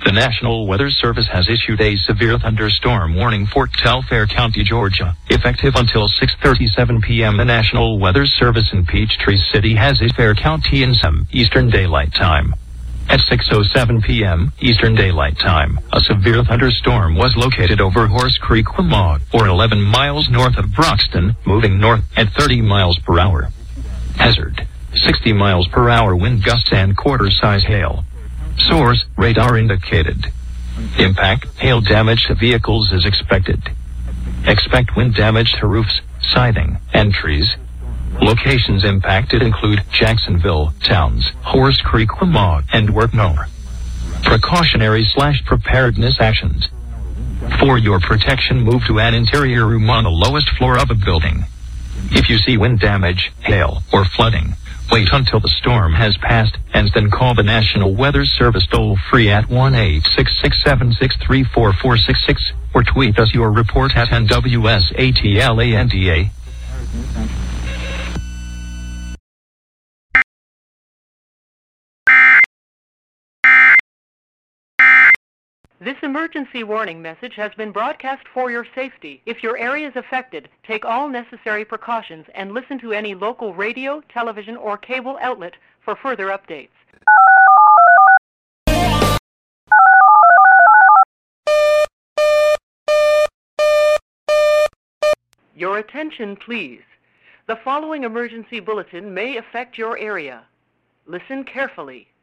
The National Weather Service has issued a severe thunderstorm warning for Telfair County, Georgia. Effective until 6:37 p.m. the National Weather Service in Peachtree City has Telfair County in some Eastern Daylight Time. At 6:07 p.m. Eastern Daylight Time, a severe thunderstorm was located over Horse Creek, Quamaug, or 11 miles north of Broxton, moving north at 30 miles per hour. Hazard: 60 miles per hour wind gusts and quarter-size hail. Source: radar indicated. Impact: hail damage to vehicles is expected. Expect wind damage to roofs, siding, and trees. Locations impacted include Jacksonville, Towns, Horse Creek, Quamaug, and Werknow. Precautionary/preparedness actions. For your protection, move to an interior room on the lowest floor of a building. If you see wind damage, hail, or flooding, wait until the storm has passed, and then call the National Weather Service toll-free at 1-866-763-4466, or tweet us your report at NWSATLANDA. This emergency warning message has been broadcast for your safety. If your area is affected, take all necessary precautions and listen to any local radio, television, or cable outlet for further updates. Your attention, please. The following emergency bulletin may affect your area. Listen carefully.